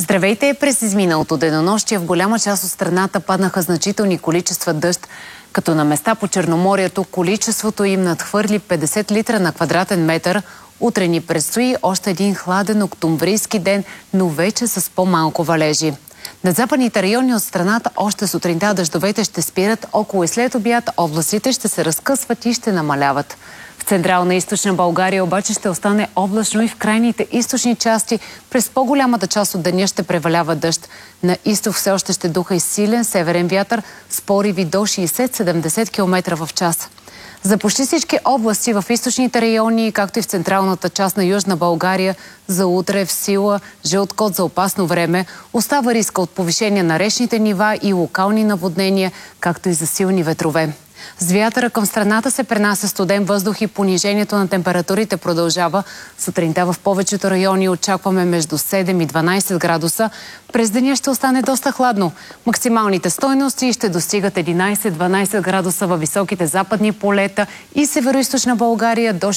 Здравейте! През изминалото денонощие в голяма част от страната паднаха значителни количества дъжд, като на места по Черноморието количеството им надхвърли 50 литра на квадратен метър. Утре ни предстои още един хладен октомврийски ден, но вече с по-малко валежи. Над западните райони от страната още сутринта дъждовете ще спират, около и след обяд областите ще се разкъсват и ще намаляват. В централна и източна България обаче ще остане облачно и в крайните източни части през по-голямата част от деня ще превалява дъжд. На изток все още ще духа и силен северен вятър с пориви до 60-70 км в час. За почти всички области в източните райони, както и в централната част на Южна България, за утре в сила жълт код за опасно време. Остава риска от повишение на речните нива и локални наводнения, както и за силни ветрове. С вятъра към страната се пренася студен въздух и понижението на температурите продължава. Сутринта в повечето райони очакваме между 7 и 12 градуса. През деня ще остане доста хладно. Максималните стойности ще достигат 11-12 градуса във високите западни полета и североизточна България до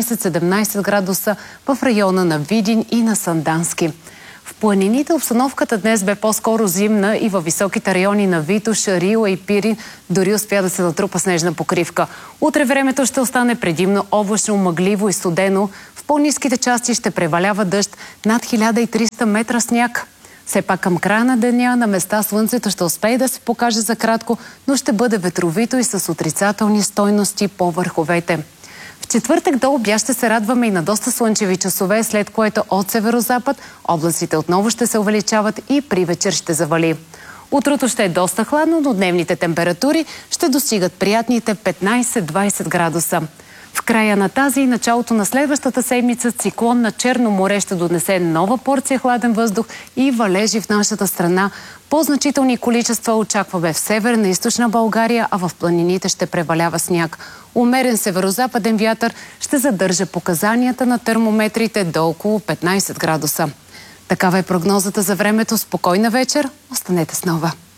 16-17 градуса в района на Видин и на Сандански. В планините обстановката днес бе по-скоро зимна и във високите райони на Витош, Рила и Пирин дори успя да се натрупа снежна покривка. Утре времето ще остане предимно облачно, мъгливо и студено. В по-ниските части ще превалява дъжд, над 1300 метра сняг. Все пак към края на деня на места слънцето ще успее да се покаже за кратко, но ще бъде ветровито и с отрицателни стойности по върховете. В четвъртък до обяд ще се радваме и на доста слънчеви часове, след което от северозапад облаците отново ще се увеличават и при вечер ще завали. Утрото ще е доста хладно, но дневните температури ще достигат приятните 15-20 градуса. В края на тази и началото на следващата седмица циклон на Черно море ще донесе нова порция хладен въздух и валежи в нашата страна. По-значителни количества очакваме в северна и източна България, а в планините ще превалява сняг. Умерен северозападен вятър ще задържа показанията на термометрите до около 15 градуса. Такава е прогнозата за времето. Спокойна вечер. Останете с Нова.